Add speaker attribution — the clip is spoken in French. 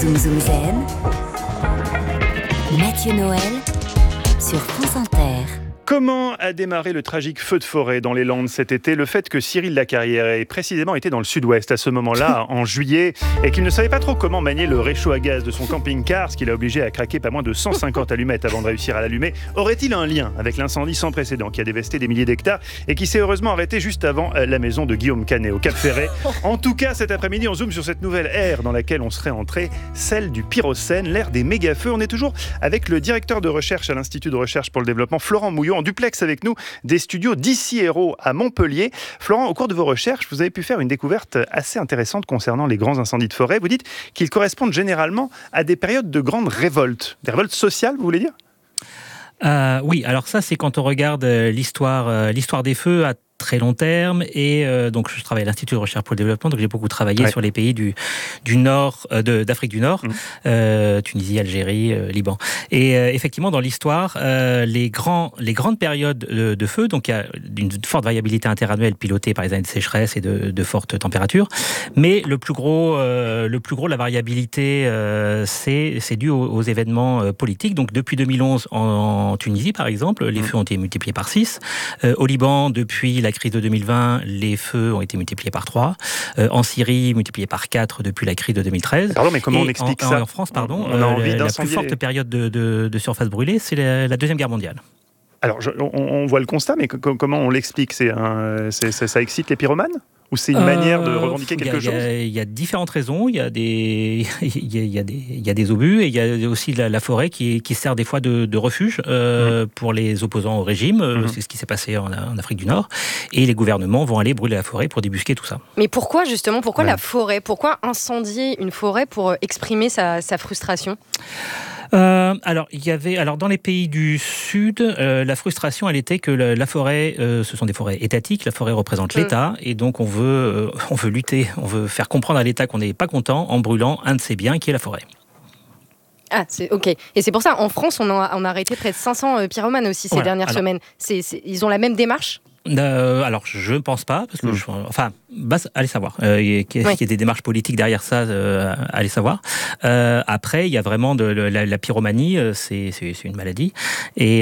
Speaker 1: Zoom Zoom Zen, Mathieu Noël sur France Inter.
Speaker 2: Comment a démarré le tragique feu de forêt dans les Landes cet été? Le fait que Cyril Lacarrière ait précisément été dans le sud-ouest à ce moment-là, en juillet, et qu'il ne savait pas trop comment manier le réchaud à gaz de son camping-car, ce qui l'a obligé à craquer pas moins de 150 allumettes avant de réussir à l'allumer, aurait-il un lien avec l'incendie sans précédent qui a dévasté des milliers d'hectares et qui s'est heureusement arrêté juste avant la maison de Guillaume Canet au Cap Ferret? En tout cas, cet après-midi, on zoome sur cette nouvelle ère dans laquelle on serait entré, celle du pyrocène, l'ère des méga-feux. On est toujours avec le directeur de recherche à l'Institut de recherche pour le développement, Florent Mouillot, en duplex avec nous des studios d'Ici Hérault à Montpellier. Florent, au cours de vos recherches, vous avez pu faire une découverte assez intéressante concernant les grands incendies de forêt. Vous dites qu'ils correspondent généralement à des périodes de grandes révoltes. Des révoltes sociales, vous voulez dire ?
Speaker 3: Oui, alors ça, c'est quand on regarde l'histoire des feux à très long terme, et donc je travaille à l'Institut de recherche pour le développement, donc j'ai beaucoup travaillé sur les pays du nord, d'Afrique du Nord, Tunisie, Algérie, Liban. Et effectivement, dans l'histoire, les grandes périodes de feu, donc il y a une forte variabilité interannuelle pilotée par les années de sécheresse et de fortes températures, mais le plus gros de la variabilité, c'est dû aux événements politiques. Donc depuis 2011 en Tunisie, par exemple, les feux ont été multipliés par 6. Au Liban, depuis la crise de 2020, les feux ont été multipliés par 3. En Syrie, multipliés par 4 depuis la crise de 2013.
Speaker 2: Pardon, mais comment on explique ça ?
Speaker 3: En France, pardon,
Speaker 2: on a envie
Speaker 3: la plus forte période de surface brûlée, c'est la Deuxième Guerre mondiale.
Speaker 2: Alors, on voit le constat, mais comment on l'explique ? Ça excite les pyromanes ? Ou c'est une manière de revendiquer quelque chose ?
Speaker 3: Il y a différentes raisons. Il y a des obus, et il y a aussi la forêt qui sert des fois de refuge pour les opposants au régime. C'est ce qui s'est passé en Afrique du Nord. Et les gouvernements vont aller brûler la forêt pour débusquer tout ça.
Speaker 4: Mais pourquoi justement ? Pourquoi la forêt ? Pourquoi incendier une forêt pour exprimer sa frustration ?
Speaker 3: Alors dans les pays du Sud, la frustration, elle était que la forêt, ce sont des forêts étatiques. La forêt représente l'État, et donc on veut lutter, on veut faire comprendre à l'État qu'on n'est pas content en brûlant un de ses biens, qui est la forêt.
Speaker 4: Ah, c'est ok. Et c'est pour ça, en France, on a arrêté près de 500 pyromanes aussi ces dernières semaines. Ils ont la même démarche ?
Speaker 3: Alors, je ne pense pas, parce que allez savoir. Qu'il y ait des démarches politiques derrière ça, allez savoir. Après, il y a vraiment la pyromanie, c'est une maladie. Et